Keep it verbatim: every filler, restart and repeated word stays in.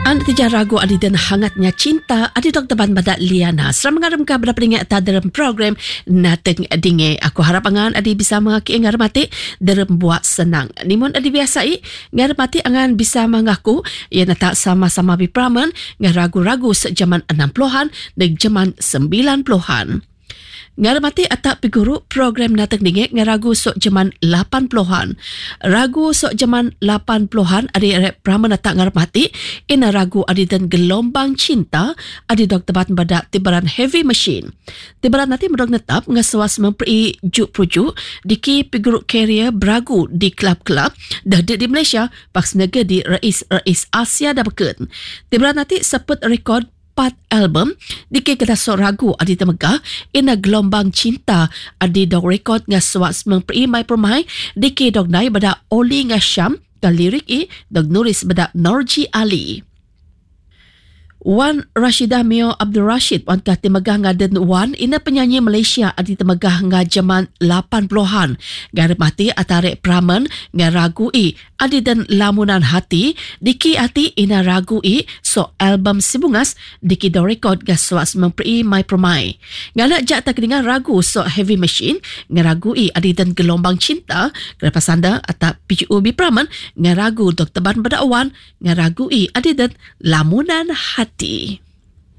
Anda tidak ragu adi dan hangatnya cinta adi Doktor Ban Badak Liana. Seram mengaram ka berapa ringat ta dalam program Nateng Dinge. Aku harap angan adi bisa mengaki ngarmati dalam buat senang. Nimun adi biasai ngarmati angan bisa mengaku ia tak sama-sama bipraman ngaragu-ragu sejaman enam puluhan dan jaman sembilan puluhan. Ngarmati atak piguru program Nateng Dinge ngaragu sok jaman lapan puluhan. Ragu sok jaman lapan puluhan adi rep praman atak ngarmati ina ragu adi dan gelombang cinta adi Doktor Ban Badak tibaran heavy machine. Tibaran nanti mendok netap ngasawas memperi juk prujuk diki piguru carrier beragu di klub-klub dah di Malaysia paks nega di rais-rais Asia dah beken. Tibaran nanti seput rekod empat album diki kita sok ragu adi temegah ina gelombang cinta adi dok rekod ngaswas memperi mai permai diki dok nai bada Oli Ngasham dan lirik i dok nulis bada Norji Ali. Wan Rashidah Mio Abdul Rashid wan kah temegah ngaden wan ina penyanyi Malaysia adi temegah nga jaman lapan puluhan ngar mati atarik praman ngar ragu i adi dan lamunan hati diki hati ina ragu i so album sibungas diki do record gaswas memperi mai permai ngana jak tak dengan ragu so heavy machine ngar ragu i adi dan gelombang cinta kenapa sanda atap P G U B praman ngar ragu Doktor Ban Badak wan ngar ragu i adi dan lamunan hati.